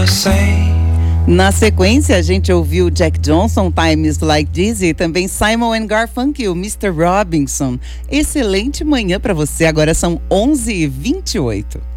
Na sequência, a gente ouviu Jack Johnson, Times Like This, e também Simon & Garfunkel, Mr. Robinson. Excelente manhã para você, agora são 11h28.